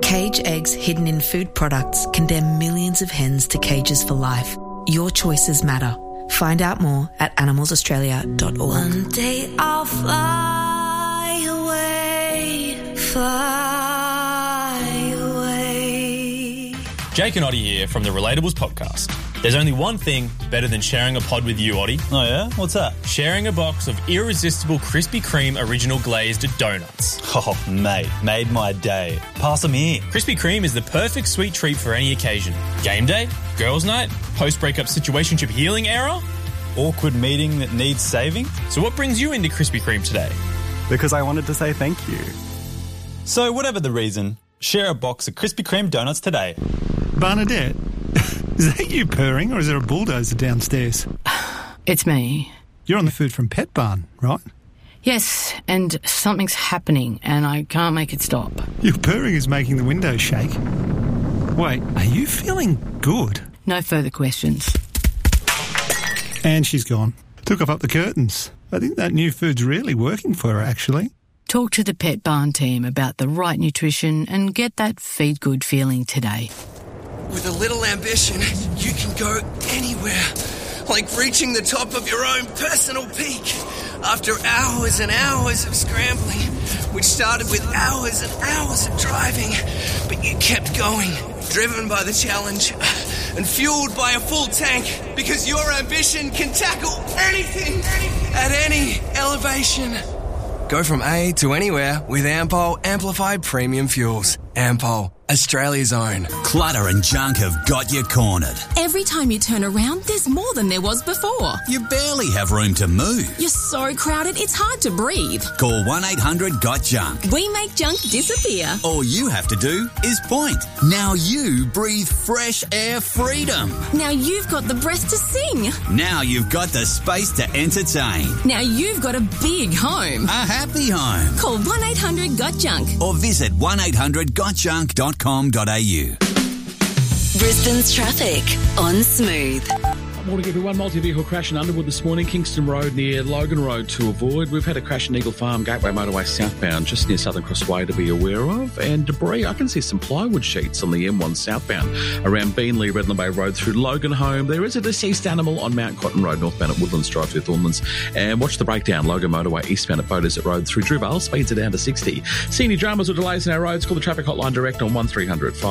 Cage eggs hidden in food products condemn millions of hens to cages for life. Your choices matter. Find out more at animalsaustralia.org. One day I'll fly away, fly away. Jake and Oddie here from the Relatables podcast. There's only one thing better than sharing a pod with you, Oddie. Oh, yeah? What's that? Sharing a box of irresistible Krispy Kreme original glazed donuts. Oh, mate, made my day. Pass them here. Krispy Kreme is the perfect sweet treat for any occasion. Game day, girls' night, post-breakup situationship healing era. Awkward meeting that needs saving. So what brings you into Krispy Kreme today? Because I wanted to say thank you. So whatever the reason, share a box of Krispy Kreme donuts today. Bernadette, is that you purring or is there a bulldozer downstairs? It's me. You're on the food from Pet Barn, right? Yes, and something's happening and I can't make it stop. Your purring is making the windows shake. Wait, are you feeling good? No further questions. And she's gone. Took off up the curtains. I think that new food's really working for her, actually. Talk to the Pet Barn team about the right nutrition and get that feed good feeling today. With a little ambition, you can go anywhere. Like reaching the top of your own personal peak. After hours and hours of scrambling, which started with hours and hours of driving, but you kept going, driven by the challenge and fueled by a full tank, because your ambition can tackle anything at any elevation. Go from A to anywhere with Ampol Amplified Premium Fuels. Ampol, Australia's own. Clutter and junk have got you cornered. Every time you turn around, there's more than there was before. You barely have room to move. You're so crowded, it's hard to breathe. Call 1-800-GOT-JUNK. We make junk disappear. All you have to do is point. Now you breathe fresh air freedom. Now you've got the breath to sing. Now you've got the space to entertain. Now you've got a big home. A happy home. Call 1-800-GOT-JUNK. Or visit 1-800-GOT-JUNK.com.au. Brisbane's traffic on Smooth. Morning everyone. Multi-vehicle crash in Underwood this morning, Kingston Road near Logan Road to avoid. We've had a crash in Eagle Farm Gateway Motorway southbound just near Southern Crossway to be aware of. And debris, I can see some plywood sheets on the M1 southbound around Beanley, Redland Bay Road through Logan Home. There is a deceased animal on Mount Cotton Road northbound at Woodlands Drive through Thornlands. And watch the breakdown, Logan Motorway eastbound at Beaudesert Road through Drivale, speeds are down to 60. See any dramas or delays in our roads, call the traffic hotline direct on 1300